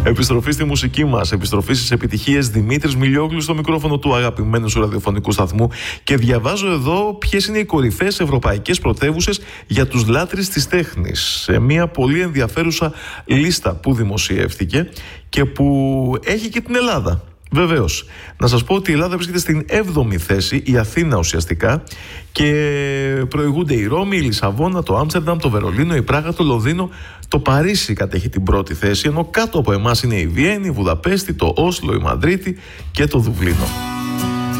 Επιστροφή στη μουσική μας, επιστροφή στις επιτυχίες. Δημήτρης Μιλιόγλου στο μικρόφωνο του αγαπημένου σου ραδιοφωνικού σταθμού και διαβάζω εδώ ποιες είναι οι κορυφαίες ευρωπαϊκές πρωτεύουσες για τους λάτρεις της τέχνης, σε μια πολύ ενδιαφέρουσα λίστα που δημοσιεύτηκε και που έχει και την Ελλάδα. Βεβαίως, να σας πω ότι η Ελλάδα βρίσκεται στην 7η θέση, η Αθήνα ουσιαστικά, και προηγούνται η Ρώμη, η Λισαβόνα, το Άμστερνταμ, το Βερολίνο, η Πράγα, το Λονδίνο, το Παρίσι κατέχει την πρώτη θέση, ενώ κάτω από εμάς είναι η Βιέννη, η Βουδαπέστη, το Όσλο, η Μαδρίτη και το Δουβλίνο.